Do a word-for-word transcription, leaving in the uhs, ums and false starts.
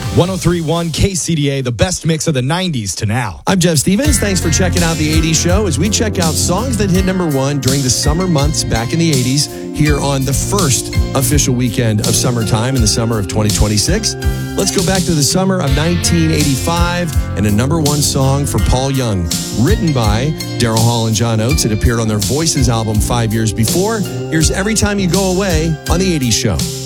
one oh three point one K C D A, the best mix of the nineties to now. I'm Jeff Stevens. Thanks for checking out the eighties show as we check out songs that hit number one during the summer months back in the eighties here on the first official weekend of summertime in the summer of twenty twenty-six. Let's go back to the summer of nineteen eighty-five and a number one song for Paul Young, written by Daryl Hall and John Oates. It appeared on their Voices album five years before. Here's Every Time You Go Away on the eighties show.